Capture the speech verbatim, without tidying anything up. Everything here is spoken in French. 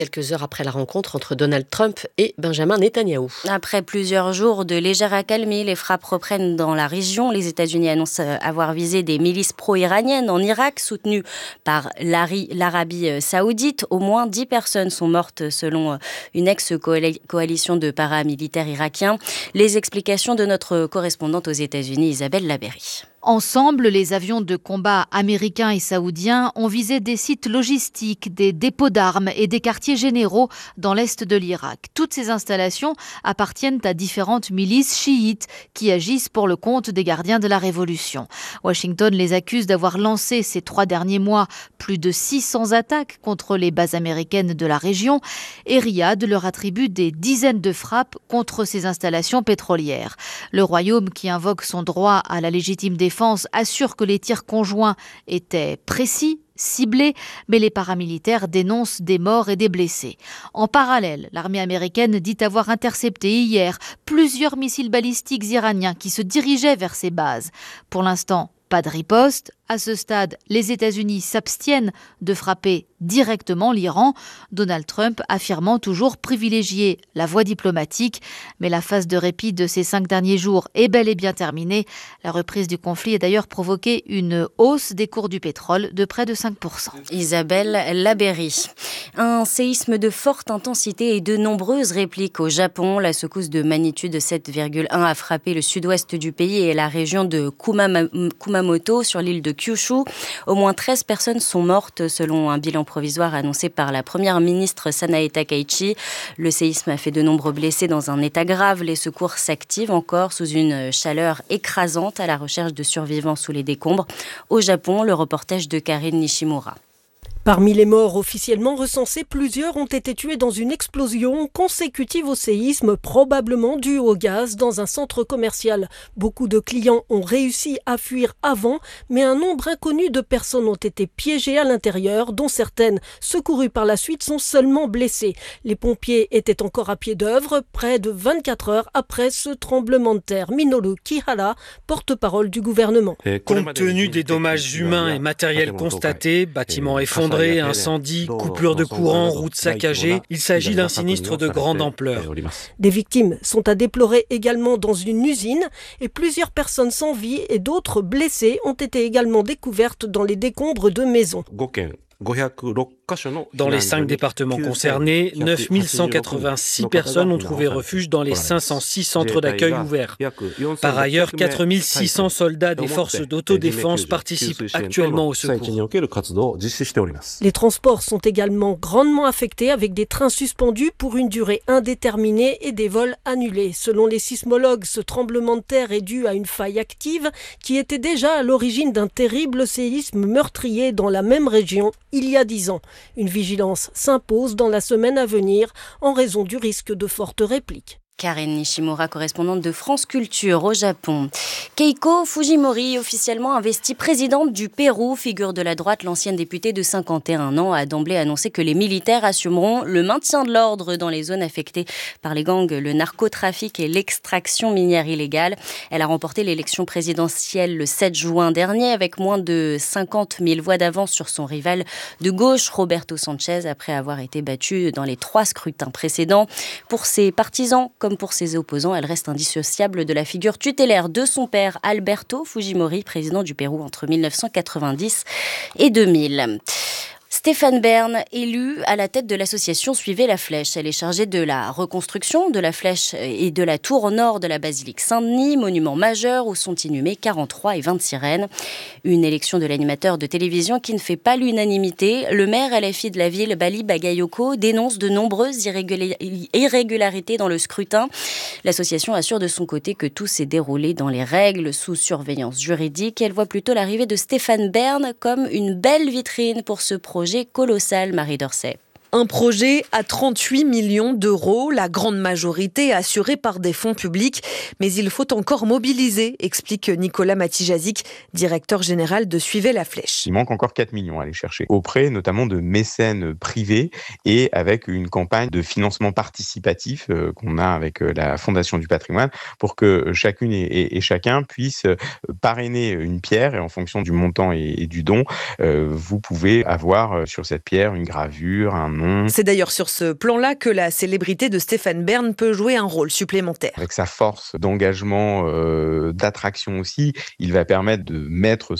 Quelques heures après la rencontre entre Donald Trump et Benjamin Netanyahou. Après plusieurs jours de légère accalmie, les frappes reprennent dans la région. Les États-Unis annoncent avoir visé des milices pro-iraniennes en Irak, soutenues par l'Arabie saoudite. Au moins dix personnes sont mortes selon une ex-coalition de paramilitaires irakiens. Les explications de notre correspondante aux États-Unis, Isabelle Labéry. Ensemble, les avions de combat américains et saoudiens ont visé des sites logistiques, des dépôts d'armes et des quartiers généraux dans l'est de l'Irak. Toutes ces installations appartiennent à différentes milices chiites qui agissent pour le compte des gardiens de la Révolution. Washington les accuse d'avoir lancé ces trois derniers mois plus de six cents attaques contre les bases américaines de la région et Riyad leur attribue des dizaines de frappes contre ces installations pétrolières. Le Royaume, qui invoque son droit à la légitime défense, assure que les tirs conjoints étaient précis, ciblés, mais les paramilitaires dénoncent des morts et des blessés. En parallèle, l'armée américaine dit avoir intercepté hier plusieurs missiles balistiques iraniens qui se dirigeaient vers ces bases. Pour l'instant, pas de riposte. À ce stade, les États-Unis s'abstiennent de frapper directement l'Iran, Donald Trump affirmant toujours privilégier la voie diplomatique. Mais la phase de répit de ces cinq derniers jours est bel et bien terminée. La reprise du conflit a d'ailleurs provoqué une hausse des cours du pétrole de près de cinq pour cent. Isabelle Labéry. Un séisme de forte intensité et de nombreuses répliques au Japon. La secousse de magnitude sept virgule un a frappé le sud-ouest du pays et la région de Kumama- Kumamoto sur l'île de Kyushu. Au moins treize personnes sont mortes selon un bilan provisoire annoncé par la première ministre Sanae Takaichi. Le séisme a fait de nombreux blessés dans un état grave. Les secours s'activent encore sous une chaleur écrasante à la recherche de survivants sous les décombres. Au Japon, le reportage de Karine Nishimura. Parmi les morts officiellement recensés, plusieurs ont été tués dans une explosion consécutive au séisme, probablement due au gaz dans un centre commercial. Beaucoup de clients ont réussi à fuir avant, mais un nombre inconnu de personnes ont été piégées à l'intérieur, dont certaines, secourues par la suite, sont seulement blessées. Les pompiers étaient encore à pied d'œuvre, près de vingt-quatre heures après ce tremblement de terre. Minoru Kihara, porte-parole du gouvernement. Compte tenu des dommages humains et matériels constatés, bâtiments effondrés, incendie, coupure de courant, routes saccagées, il s'agit d'un sinistre de grande ampleur. Des victimes sont à déplorer également dans une usine et plusieurs personnes sans vie et d'autres blessées ont été également découvertes dans les décombres de maisons. Dans les cinq départements concernés, neuf mille cent quatre-vingt-six personnes ont trouvé refuge dans les cinq cent six centres d'accueil ouverts. Par ailleurs, quatre mille six cents soldats des forces d'autodéfense participent actuellement au secours. Les transports sont également grandement affectés avec des trains suspendus pour une durée indéterminée et des vols annulés. Selon les sismologues, ce tremblement de terre est dû à une faille active qui était déjà à l'origine d'un terrible séisme meurtrier dans la même région il y a dix ans. Une vigilance s'impose dans la semaine à venir en raison du risque de fortes répliques. Karine Nishimura, correspondante de France Culture au Japon. Keiko Fujimori, officiellement investie présidente du Pérou, figure de la droite, l'ancienne députée de cinquante et un ans, a d'emblée annoncé que les militaires assumeront le maintien de l'ordre dans les zones affectées par les gangs, le narcotrafic et l'extraction minière illégale. Elle a remporté l'élection présidentielle le sept juin dernier avec moins de cinquante mille voix d'avance sur son rival de gauche, Roberto Sanchez, après avoir été battue dans les trois scrutins précédents. Pour ses partisans, comme pour ses opposants, elle reste indissociable de la figure tutélaire de son père, Alberto Fujimori, président du Pérou entre mille neuf cent quatre-vingt-dix et deux mille. Stéphane Bern, élu à la tête de l'association Suivez la Flèche. Elle est chargée de la reconstruction de la flèche et de la tour au nord de la basilique Saint-Denis, monument majeur où sont inhumées quarante-trois et vingt sirènes. Une élection de l'animateur de télévision qui ne fait pas l'unanimité. Le maire L F I de la ville, Bali Bagayoko, dénonce de nombreuses irrégula- irrégularités dans le scrutin. L'association assure de son côté que tout s'est déroulé dans les règles, sous surveillance juridique. Elle voit plutôt l'arrivée de Stéphane Bern comme une belle vitrine pour ce projet colossal, Marie Dorset. Un projet à trente-huit millions d'euros, la grande majorité assurée par des fonds publics. Mais il faut encore mobiliser, explique Nicolas Matijazic, directeur général de Suivez la Flèche. Il manque encore quatre millions à aller chercher, auprès notamment de mécènes privés et avec une campagne de financement participatif euh, qu'on a avec euh, la Fondation du patrimoine pour que chacune et, et, et chacun puisse euh, parrainer une pierre et en fonction du montant et, et du don, euh, vous pouvez avoir euh, sur cette pierre une gravure, un nom. C'est d'ailleurs sur ce plan-là que la célébrité de Stéphane Bern peut jouer un rôle supplémentaire. Avec sa force d'engagement, euh, d'attraction aussi, il va permettre de mettre